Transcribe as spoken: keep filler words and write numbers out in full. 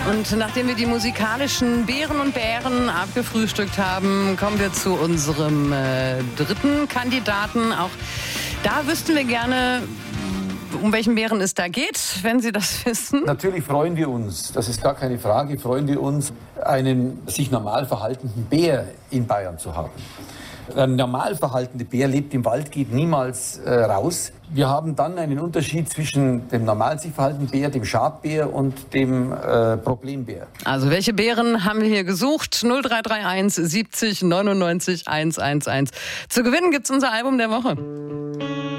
Und nachdem wir die musikalischen Bären und Bären abgefrühstückt haben, kommen wir zu unserem äh, dritten Kandidaten. Auch da wüssten wir gerne, um welchen Bären es da geht, wenn Sie das wissen. Natürlich freuen wir uns, das ist gar keine Frage, freuen wir uns, einen sich normal verhaltenden Bär in Bayern zu haben. Ein normal verhaltender Bär lebt im Wald, geht niemals äh, raus. Wir haben dann einen Unterschied zwischen dem normal sich verhaltenden Bär, dem Schadbär und dem äh, Problembär. Also welche Bären haben wir hier gesucht? null drei drei eins siebzig neunundneunzig hundertunelf. Zu gewinnen gibt's unser Album der Woche.